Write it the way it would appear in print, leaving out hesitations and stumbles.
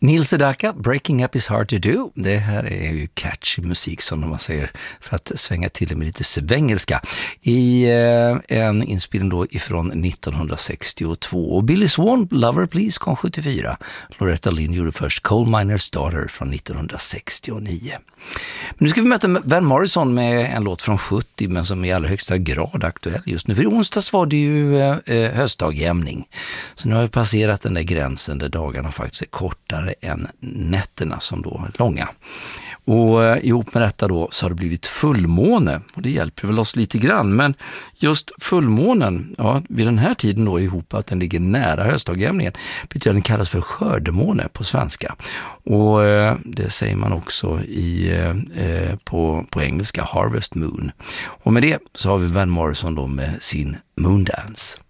Neil Sedaka, Breaking Up is hard to do. Det här är ju catchy musik som man säger för att svänga till med lite svengelska. I en inspelning då ifrån 1962. Och Billy Swan, Lover Please, kom 74. Loretta Lynn gjorde först Coal Miner's Daughter från 1969. Men nu ska vi möta Van Morrison med en låt från 70 men som är i allra högsta grad aktuell just nu. För i onsdags var det ju höstdagjämning. Så nu har vi passerat den där gränsen där dagarna faktiskt är kortare än nätterna som då är långa. Och ihop med detta då så har det blivit fullmåne och det hjälper väl oss lite grann. Men just fullmånen, ja, vid den här tiden då ihop att den ligger nära höstdagjämningen betyder att den kallas för skördemåne på svenska. Och det säger man också på engelska Harvest Moon. Och med det så har vi Van Morrison då med sin Moondance.